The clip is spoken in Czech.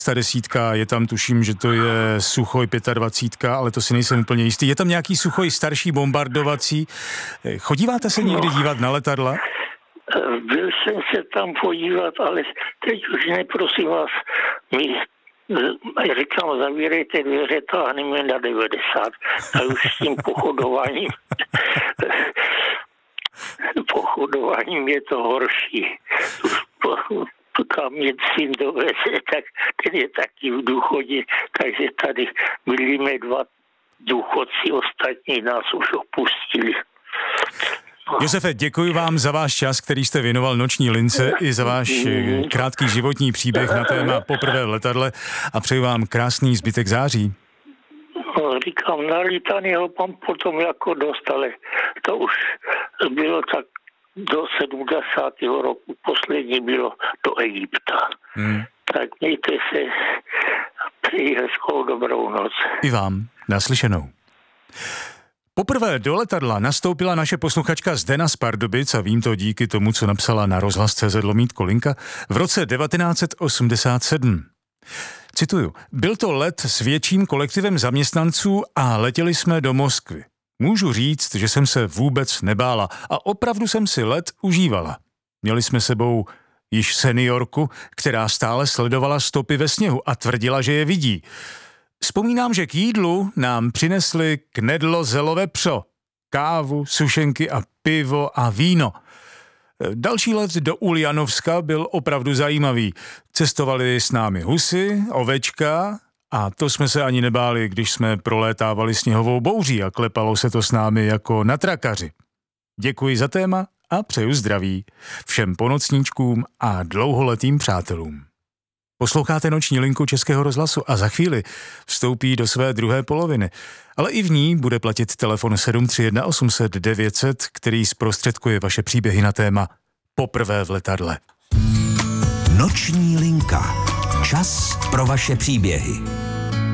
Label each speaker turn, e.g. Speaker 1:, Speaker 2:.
Speaker 1: 110, je tam, tuším, že to je Suchoj 25, ale to si nejsem úplně jistý. Je tam nějaký Suchoj starší bombardovací. Chodíváte se někdy dívat na letadla?
Speaker 2: Byl jsem se tam podívat, ale teď už ne, prosím vás, říkám, zavírejte dveře, táhneme na 90 a už s tím pochodováním je to horší. Kam mě syn doveze, tak ten je taky v důchodě, takže tady bylíme 2 důchodci, ostatní nás už opustili.
Speaker 1: Josefe, děkuji vám za váš čas, který jste věnoval Noční lince, i za váš krátký životní příběh na téma Poprvé v letadle a přeju vám krásný zbytek září.
Speaker 2: No, říkám, na Litany ho mám potom jako dost, ale to už bylo tak do 70. roku, poslední bylo do Egypta. Tak mějte se, přeji hezkou dobrou noc.
Speaker 1: I vám, naslyšenou. Poprvé do letadla nastoupila naše posluchačka Zdena z Pardubic a vím to díky tomu, co napsala na rozhlas.cz/Linka v roce 1987. Cituju, byl to let s větším kolektivem zaměstnanců a letěli jsme do Moskvy. Můžu říct, že jsem se vůbec nebála a opravdu jsem si let užívala. Měli jsme sebou již seniorku, která stále sledovala stopy ve sněhu a tvrdila, že je vidí. Vzpomínám, že k jídlu nám přinesli knedlo zelové pso, kávu, sušenky a pivo a víno. Další let do Uljanovska byl opravdu zajímavý. Cestovali s námi husy, ovečka a to jsme se ani nebáli, když jsme prolétávali sněhovou bouří a klepalo se to s námi jako na trakaři. Děkuji za téma a přeju zdraví všem ponocníčkům a dlouholetým přátelům. Posloucháte Noční linku Českého rozhlasu a za chvíli vstoupí do své druhé poloviny. Ale i v ní bude platit telefon 731 800 900, který zprostředkuje vaše příběhy na téma Poprvé v letadle.
Speaker 3: Noční linka. Čas pro vaše příběhy.